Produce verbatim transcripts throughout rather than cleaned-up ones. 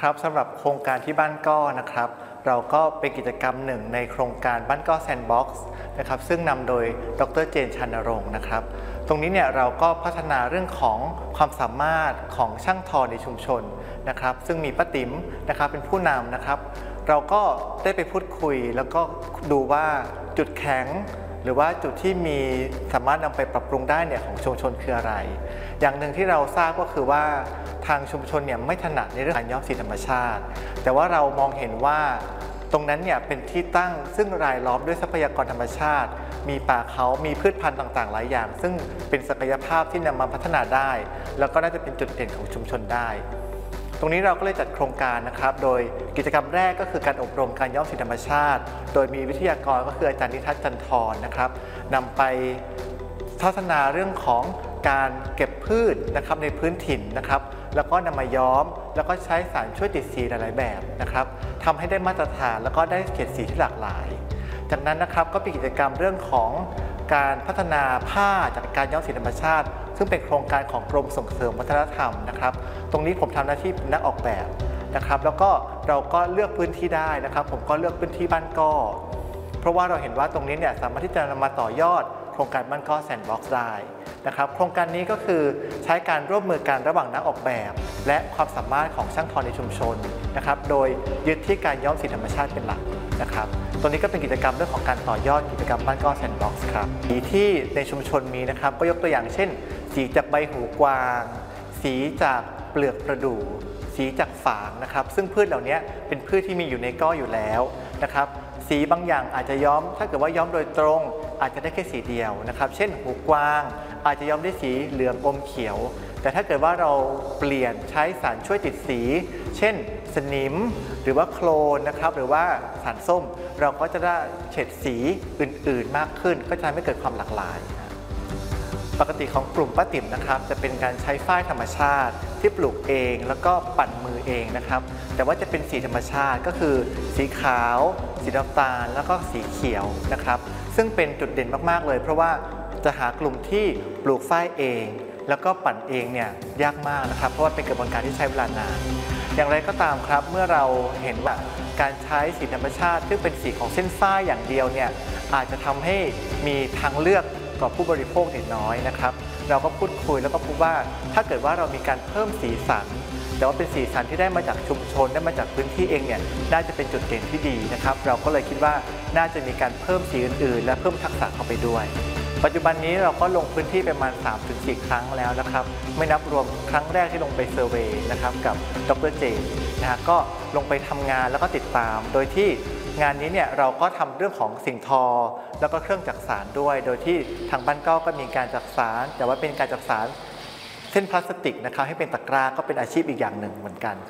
ครับสำหรับโครงการที่บ้านก้อนะครับเราก็เป็นกิจกรรมหนึ่งในโครงการบ้านก้อแซนด์บ็อกซ์นะครับซึ่งนำโดยดรเจนชันรงค์นะครับตรงนี้เนี่ยเราก็พัฒนาเรื่องของความสามารถของช่างทอในชุมชนนะครับซึ่งมีป้าติ๋มนะครับเป็นผู้นำนะครับเราก็ได้ไปพูดคุยแล้วก็ดูว่าจุดแข็งหรือว่าจุดที่มีสามารถนำไปปรับปรุงได้เนี่ยของชุมชนคืออะไร อย่างหนึ่งที่เราทราบก็คือว่าทางชุมชนเนี่ยไม่ถนัดในเรื่องการย้อมสีธรรมชาติแต่ว่าเรามองเห็นว่าตรงนั้นเนี่ยเป็นที่ตั้งซึ่งรายล้อมด้วยทรัพยากรธรรมชาติมีป่าเขามีพืชพันธุ์ต่างๆหลายอย่างซึ่งเป็นศักยภาพที่นำมาพัฒนาได้แล้วก็น่าจะเป็นจุดเด่นของชุมชนได้ตรงนี้เราก็เลยจัดโครงการนะครับโดยกิจกรรมแรกก็คือการอบรมการย้อมสีธรรมชาติโดยมีวิทยากรก็คืออาจารย์นิทัศน์จันทร์นะครับนำไปพัฒนาเรื่องของการเก็บพืชนะครับในพื้นถิ่นนะครับแล้วก็นำมาย้อมแล้วก็ใช้สารช่วยติดสีหลายๆแบบนะครับทำให้ได้มาตรฐานแล้วก็ได้เฉดสีที่หลากหลายจากนั้นนะครับก็เป็นกิจกรรมเรื่องของการพัฒนาผ้าจากการย้อมสีธรรมชาติซึ่งเป็นโครงการของกรมส่งเสริมวัฒนธรรมนะครับตรงนี้ผมทำหน้าที่เป็นนักออกแบบนะครับแล้วก็เราก็เลือกพื้นที่ได้นะครับผมก็เลือกพื้นที่บ้านก้อเพราะว่าเราเห็นว่าตรงนี้เนี่ยสามารถที่จะนำมาต่อยอดโครงการบ้านก้อแซนด์บ็อกซ์ได้นะครับโครงการนี้ก็คือใช้การร่วมมือกันระหว่างนักออกแบบและความสามารถของช่างทอในชุมชนนะครับโดยยึดที่การย้อมสีธรรมชาติเป็นหลักนะครับตัวนี้ก็เป็นกิจกรรมเรื่องของการต่อยอดกิจกรรมบ้านก้อแซนด์บ็อกซ์ครับสีที่ในชุมชนมีนะครับก็ยกตัวอย่างเช่นสีจากใบหูกวางสีจากเปลือกประดู่สีจากฝางนะครับซึ่งพืชเหล่านี้เป็นพืชที่มีอยู่ในก้ออยู่แล้วนะครับสีบางอย่างอาจจะย้อมถ้าเกิดว่าย้อมโดยตรงอาจจะได้แค่สีเดียวนะครับเช่นหูกวางอาจจะย้อมได้สีเหลืองอมเขียวแต่ถ้าเกิดว่าเราเปลี่ยนใช้สารช่วยติดสีเช่นสนิมหรือว่าโคลนนะครับหรือว่าสารส้มเราก็จะได้เฉดสีอื่นๆมากขึ้นก็จะทำให้เกิดความหลากหลายปกติของกลุ่มป้าติ๋มนะครับจะเป็นการใช้ฝ้ายธรรมชาติที่ปลูกเองแล้วก็ปั่นมือเองนะครับแต่ว่าจะเป็นสีธรรมชาติก็คือสีขาวสีน้ำตาลแล้วก็สีเขียวนะครับซึ่งเป็นจุดเด่นมากๆเลยเพราะว่าจะหากลุ่มที่ปลูกฝ้ายเองแล้วก็ปั่นเองเนี่ยยากมากนะครับเพราะว่าเป็นกระบวนการที่ใช้เวลานานอย่างไรก็ตามครับเมื่อเราเห็นว่าการใช้สีธรรมชาติซึ่งเป็นสีของเส้นฝ้ายอย่างเดียวเนี่ยอาจจะทำให้มีทางเลือกต่อผู้บริโภคเล็กน้อยนะครับเราก็พูดคุยแล้วก็พบว่าถ้าเกิดว่าเรามีการเพิ่มสีสันแต่ว่าเป็นสีสันที่ได้มาจากชุมชนได้มาจากพื้นที่เองเนี่ยน่าจะเป็นจุดเด่นที่ดีนะครับเราก็เลยคิดว่าน่าจะมีการเพิ่มสีอื่นๆและเพิ่มทักษะเข้าไปด้วยปัจจุบันนี้เราก็ลงพื้นที่ประมาณ สามถึงสี่ ครั้งแล้วนะครับไม่นับรวมครั้งแรกที่ลงไปเซอร์เวย์นะครับกับดรเจนนะฮะก็ลงไปทำงานแล้วก็ติดตามโดยที่งานนี้เนี่ยเราก็ทำเรื่องของสิ่งทอแล้วก็เครื่องจักสานด้วยโดยที่ทางบ้านก้อก็มีการจักสานแต่ว่าเป็นการจักสานเส้นพลาสติกนะครับให้เป็นตะกร้าก็เป็นอาชีพอีกอย่างหนึ่งเหมือนกัน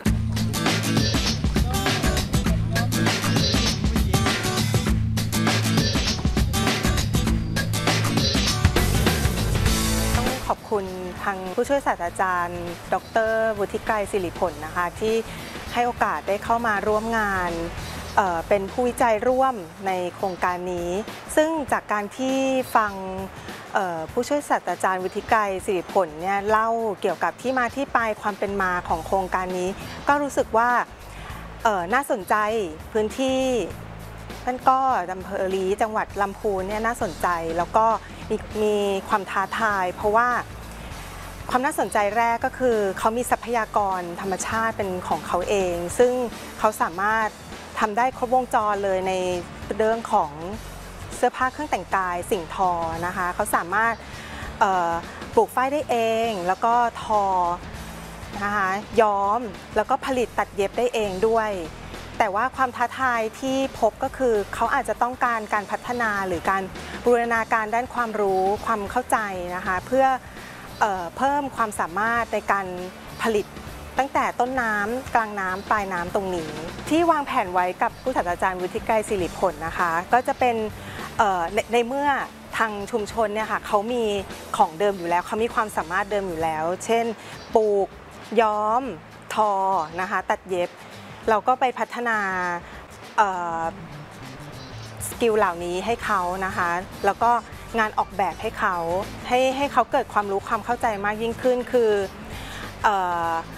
ขอบคุณทางผู้ช่วยศาสตราจารย์ดรวุฒิไกรศิริผลนะคะที่ให้โอกาสได้เข้ามาร่วมงานเอ่อเป็นผู้วิจัยร่วมในโครงการนี้ซึ่งจากการที่ฟังผู้ช่วยศาสตราจารย์วุฒิไกรศิริผลเนี่ยเล่าเกี่ยวกับที่มาที่ไปความเป็นมาของโครงการนี้ก็รู้สึกว่าน่าสนใจพื้นที่นั่นก็อำเภอลีจังหวัดลำพูนเนี่ยน่าสนใจแล้วก็มีมีความท้าทายเพราะว่าความน่าสนใจแรกก็คือเขามีทรัพยากรธรรมชาติเป็นของเขาเองซึ่งเขาสามารถทำได้ครบวงจรเลยในเรื่องของเสื้อผ้าเครื่องแต่งกายสิ่งทอนะคะเขาสามารถปลูกฝ้ายได้เองแล้วก็ทอนะคะย้อมแล้วก็ผลิตตัดเย็บได้เองด้วยแต่ว่าความท้าทายที่พบก็คือเขาอาจจะต้องการการพัฒนาหรือการบูรณาการด้านความรู้ความเข้าใจนะคะเพื่อเอ่อเพิ่มความสามารถในการผลิตตั้งแต่ต้นน้ำกลางน้ำปลายน้ำตรงนี้ที่วางแผนไว้กับผู้ศาสตราจารย์วุฒิไกรศิริผลนะคะก็จะเป็นใน, ในเมื่อทางชุมชนเนี่ยค่ะเขามีของเดิมอยู่แล้วเขามีความสามารถเดิมอยู่แล้วเช่นปลูกย้อมทอนะคะตัดเย็บเราก็ไปพัฒนาสกิลเหล่านี้ให้เขานะคะแล้วก็งานออกแบบให้เขาให้ให้เขาเกิดความรู้ความเข้าใจมากยิ่งขึ้นคือ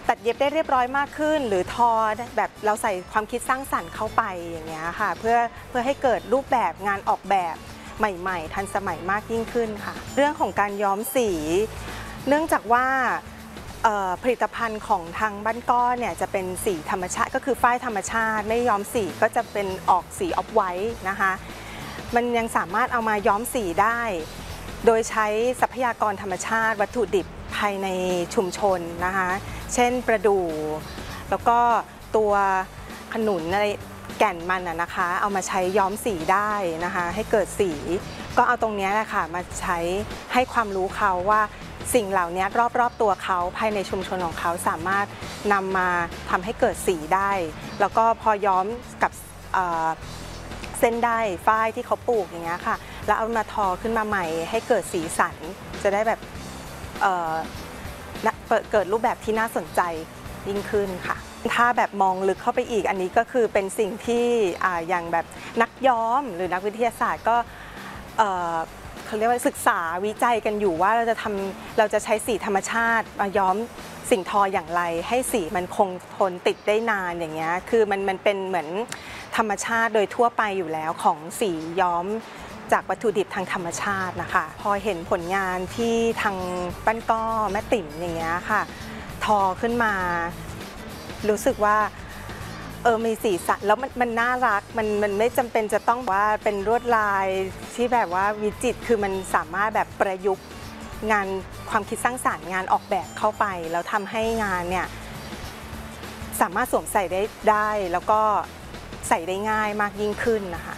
ตัดเย็บได้เรียบร้อยมากขึ้น หรือทอแบบเราใส่ความคิดสร้างสรรค์เข้าไปอย่างเงี้ยค่ะเพื่อเพื่อให้เกิดรูปแบบงานออกแบบใหม่ๆทันสมัยมากยิ่งขึ้นค่ะเรื่องของการย้อมสีเนื่องจากว่าผลิตภัณฑ์ของทางบ้านก้อเนี่ยจะเป็นสีธรรมชาติก็คือฝ้ายธรรมชาติไม่ย้อมสีก็จะเป็นออกสีออฟไวท์นะคะมันยังสามารถเอามาย้อมสีได้โดยใช้ทรัพยากรธรรมชาติวัตถุดิบภายในชุมชนนะคะเช่นประดู่แล้วก็ตัวขนุนอะไรแก่นมันนะคะเอามาใช้ย้อมสีได้นะคะให้เกิดสีก็เอาตรงนี้แหละค่ะมาใช้ให้ความรู้เขาว่าสิ่งเหล่านี้รอบๆตัวเขาภายในชุมชนของเขาสามารถนำมาทำให้เกิดสีได้แล้วก็พอย้อมกับเส้นได้ฝ้ายที่เขาปลูกอย่างเงี้ยค่ะแล้วเอามาทอขึ้นมาใหม่ให้เกิดสีสันจะได้แบบเอ่อเกิดรูปแบบที่น่าสนใจยิ่งขึ้นค่ะถ้าแบบมองลึกเข้าไปอีกอันนี้ก็คือเป็นสิ่งที่อย่างแบบนักย้อมหรือนักวิทยาศาสตร์ก็เขาเรียกว่าศึกษาวิจัยกันอยู่ว่าเราจะทำเราจะใช้สีธรรมชาติมาย้อมสิ่งทออย่างไรให้สีมันคงทนติดได้นานอย่างเงี้ยคือมันมันเป็นเหมือนธรรมชาติโดยทั่วไปอยู่แล้วของสีย้อมจากวัตถุดิบทางธรรมชาตินะคะพอเห็นผลงานที่ทางบ้านก้อแม่ติ๋มอย่างเงี้ยค่ะทอขึ้นมารู้สึกว่าเออมีสีสันแล้วมันมันน่ารักมันมันไม่จำเป็นจะต้องว่าเป็นลวดลายที่แบบว่าวิจิตรคือมันสามารถแบบประยุกต์งานความคิดสร้างสรรค์งานออกแบบเข้าไปแล้วทำให้งานเนี่ยสามารถสวมใส่ได้ได้แล้วก็ใส่ได้ง่ายมากยิ่งขึ้นนะคะ